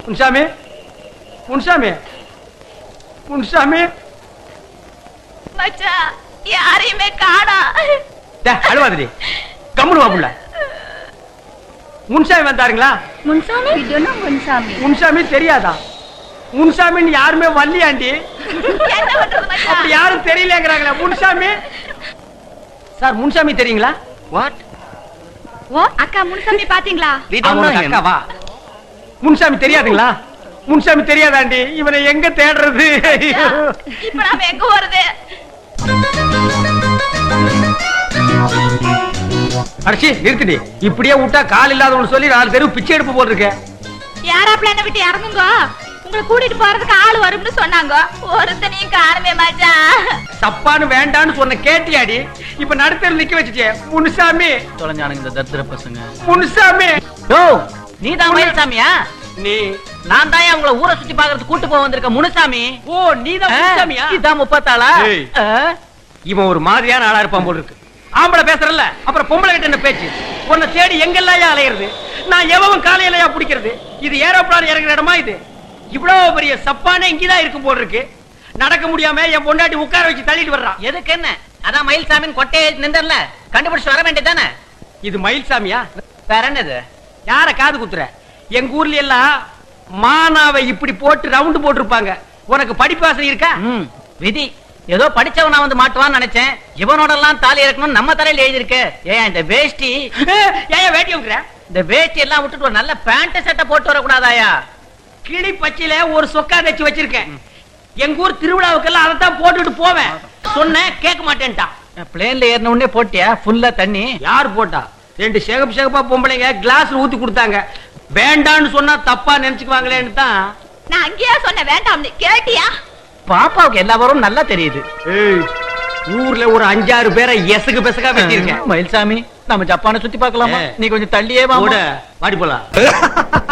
முன்சாமி முன்சாமி முன்சாமி மச்சான் யாரையுமே காணா. அழுவாதடி, கம்முனு வா புள்ள. முன்சாமி வந்தாருங்களா? முன்சாமி முன்சாமி முன்சாமி தெரியாதா? முன்சாமின்னு யாருமே வள்ளியாண்டி. என்ன பண்றது மச்சான்? அப்படி யாரும் தெரியலங்கறாங்களே. முன்சாமி சார், முன்சாமி தெரியுங்களா? வாட்? ஓ அக்கா முன்சாமி பாத்தீங்களா? அக்காவா? முன்சாமி தெரியாதுங்களா? முன்சாமி தெரியாதாண்டி? இவனை எங்க தேடுறது? இப்ப நாம எங்க போறது? அடிச்சி நிறுத்திடி. இப்படியே விட்டா கால் இல்லாதவனு சொல்லி 4 தெருவு பிச்சை எடுப்பு போட்டிருக்க. யாராப்ல என்ன விட்டு இறங்குங்க, உங்களை கூட்டிட்டு போறதுக்கு ஆள் வரும்னு சொன்னாங்க. ஒருத்தனையும் காணுமே மச்சான். சப்பான்னு வேண்டான்னு சொன்ன கேட்டியாடி? இப்ப நடுத்தர் நிக்க வச்சுட்டே. முன்சாமி தொலைஞ்சானுங்க இந்த தத்திர பசங்க. முன்சாமி ஓ நீதான் மயில்சாமியா? நீ நான் தான் உங்களை ஊரை சுத்தி பாக்குறது கூட்டு போக வந்திருக்க முனுசாமி. ஓ நீதான் முன்சாமியா? இதான் 30 ஏய். இவன் ஒரு மாதிரியான ஆளா இருப்பான் போல இருக்கு. ஆம்பளை பேசுறல்ல, அப்புறம் பொம்பளை கிட்ட என்ன பேச்சு? உன்னை தேடி எங்கெல்லாம் அலையிறது? நான் எவன் காலையிலயா பிடிக்கிறது? இது ஏரோப்ளான் இறங்குற இடமா? இது இவ்வளவு பெரிய சப்பானே இங்கதான் இருக்கும் போல இருக்கு. நடக்க முடியாம என் பொண்டாட்டி உட்கார வச்சு தள்ளிட்டு வர்றான். எதுக்கு என்ன? அதான் மயில்சாமின்னு கொட்டையை நின்றல கண்டுபிடிச்சு வர வேண்டியதானே. இது மயில்சாமியா? வேற என்னது? யார காது குத்துற? எங்க ஊர்ல எல்லாம் மானாவை இப்படி போட்டு ரவுண்டு போட்டிருப்பாங்க. உனக்கு படிப்பாசனை இருக்கா? விதி. ஏதோ படிச்சவனா வந்து மாட்டுவான்னு நினைச்சேன். இவனோட எல்லாம் தாலி இறக்கணும் நம்ம தலையில எழுதி இருக்கு. ஏன் இந்த வேஷ்டி? ஏன் வேட்டி வைக்கிற? இந்த வேஷ்டி எல்லாம் விட்டுட்டு ஒரு நல்ல பேண்ட் சட்டை போட்டு வரக்கூடாதாயா? கிளி பச்சையில ஒரு சொக்கா தச்சு வச்சிருக்கேன். எங்க ஊர் திருவிழாவுக்கெல்லாம் அதைத்தான் போட்டுட்டு போவேன். சொன்ன கேட்க மாட்டேன்ட்டான். பிளேன்ல ஏறின உடனே போட்டியா ஃபுல்லா தண்ணி? யார் போட்டா? 2 சேகப்பா பொம்பளைங்க கிளாஸ்ல ஊத்தி கொடுத்தாங்க. வேண்டான்னு சொன்னா தப்பா நினைச்சுக்குவாங்களேன்னு தான். நான் அங்கேயா சொன்ன வேண்டாம், கேட்டியா? பாப்பாவுக்கு எல்லா வரும் நல்லா தெரியுது. ஊர்ல ஒரு 5-6 பேரை எசகு பெசகா வச்சிருக்கேன். மயில்சாமி நம்ம ஜப்பானை சுத்தி பார்க்கலாமா? நீ கொஞ்சம் தள்ளியே வா. வாடி போலாம்.